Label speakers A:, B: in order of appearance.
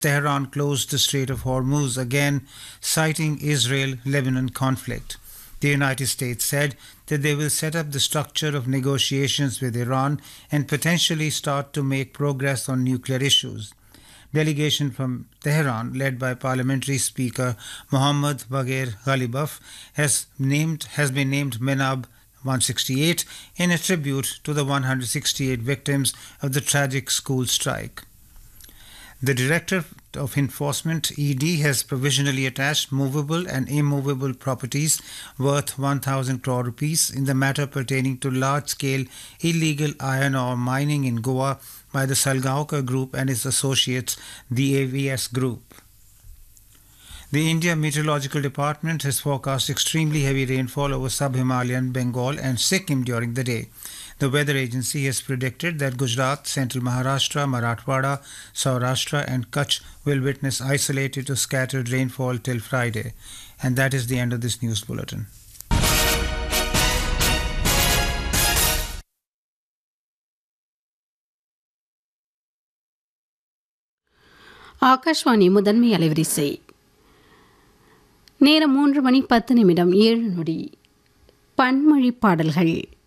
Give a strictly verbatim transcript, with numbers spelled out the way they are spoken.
A: Tehran closed the Strait of Hormuz again, citing Israel-Lebanon conflict. The United States said that they will set up the structure of negotiations with Iran and potentially start to make progress on nuclear issues. Delegation from Tehran, led by Parliamentary Speaker Mohammad Bagher Ghalibaf, has named has been named Menab one sixty-eight in a tribute to the one hundred sixty-eight victims of the tragic school strike. The Director of Enforcement, E D, has provisionally attached movable and immovable properties worth one thousand crore rupees in the matter pertaining to large-scale illegal iron ore mining in Goa by the Salgaonkar Group and its associates, the A V S Group. The India Meteorological Department has forecast extremely heavy rainfall over sub-Himalayan Bengal and Sikkim during the day. The weather agency has predicted that Gujarat, Central Maharashtra, Marathwada, Saurashtra and Kutch will witness isolated to scattered rainfall till Friday. And that is the end of this news bulletin.
B: Akashvani முதன்மை அலைவரிசை நேரம் மூன்று மணி பத்து நிமிடம் ஏழு நொடி பன்மொழி பாடல்கள்